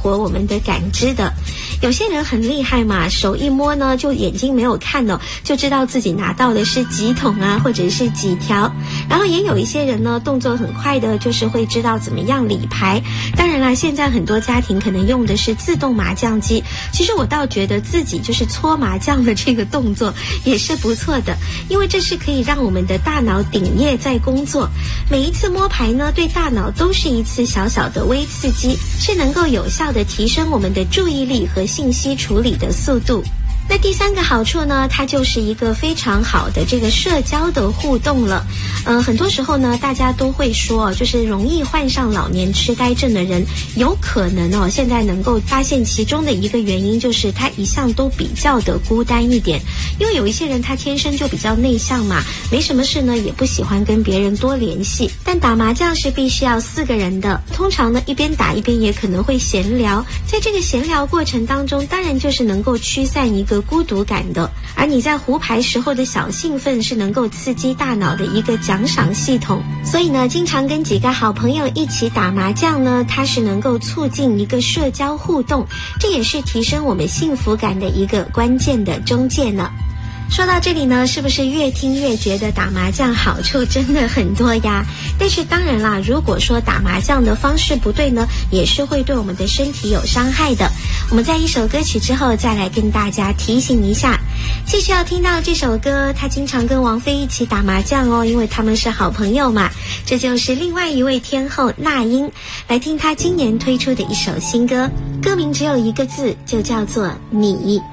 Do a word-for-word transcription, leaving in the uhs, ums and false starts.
活我们的感知的。有些人很厉害嘛，手一摸呢，就眼睛没有看的，就知道自己拿到的是几桶啊，或者是几条。然后也有一些人呢，动作很快的，就是会知道怎么样理牌。当然啦，现在很多家庭可能用的是自动麻将机，其实我倒觉得自己就是搓麻将的这个动作也是不错的，因为这是可以让我们的大脑顶叶在工作。每一次摸牌呢，对大脑都是一次小小的微刺激，是能够有效的提升我们的注意力和信息处理的速度。那第三个好处呢，它就是一个非常好的这个社交的互动了。呃，很多时候呢，大家都会说，就是容易患上老年痴呆症的人，有可能哦，现在能够发现其中的一个原因，就是他一向都比较的孤单一点。因为有一些人他天生就比较内向嘛，没什么事呢，也不喜欢跟别人多联系。但打麻将是必须要四个人的，通常呢一边打一边也可能会闲聊，在这个闲聊过程当中，当然就是能够驱散一个孤独感的。而你在胡牌时候的小兴奋是能够刺激大脑的一个奖赏系统，所以呢，经常跟几个好朋友一起打麻将呢，它是能够促进一个社交互动，这也是提升我们幸福感的一个关键的中介呢。说到这里呢，是不是越听越觉得打麻将好处真的很多呀？但是当然啦，如果说打麻将的方式不对呢，也是会对我们的身体有伤害的。我们在一首歌曲之后再来跟大家提醒一下。继续要听到这首歌，他经常跟王菲一起打麻将哦，因为他们是好朋友嘛。这就是另外一位天后那英，来听她今年推出的一首新歌，歌名只有一个字，就叫做你。